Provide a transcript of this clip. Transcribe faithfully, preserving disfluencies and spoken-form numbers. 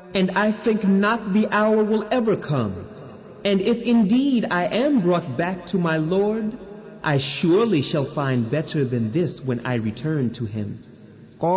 And I think not the hour will ever come. And if indeed I am brought back to my Lord, I surely shall find better than this when I return to him.